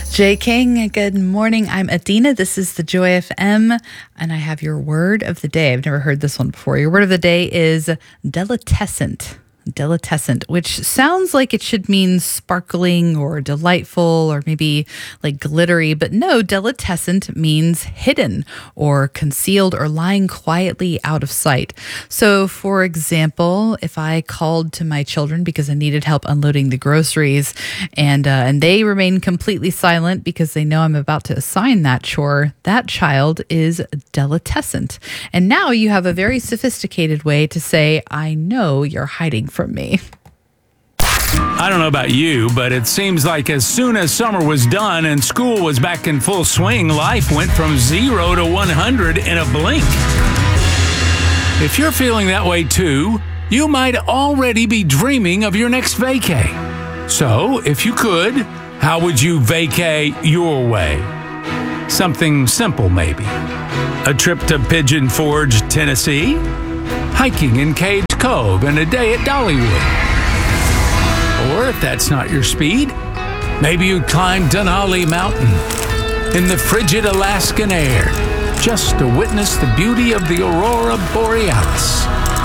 Jay King, good morning. I'm Adina. This is the Joy FM, and I have your word of the day. I've never heard this one before. Your word of the day is delatescent. Delatescent, which sounds like it should mean sparkling or delightful or maybe like glittery, but no, delatescent means hidden or concealed or lying quietly out of sight. So, for example, if I called to my children because I needed help unloading the groceries and they remain completely silent because they know I'm about to assign that chore, that child is delatescent. And now you have a very sophisticated way to say, I know you're hiding from me. I don't know about you, but it seems like as soon as summer was done and school was back in full swing, life went from 0 to 100 in a blink. If you're feeling that way too, you might already be dreaming of your next vacay. So, if you could, how would you vacay your way? Something simple, maybe. A trip to Pigeon Forge, Tennessee? Hiking in Cage Cove and a day at Dollywood. Or if that's not your speed, maybe you'd climb Denali Mountain in the frigid Alaskan air just to witness the beauty of the Aurora Borealis.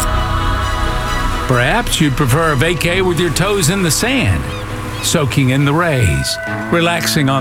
Perhaps you'd prefer a vacay with your toes in the sand, soaking in the rays, relaxing on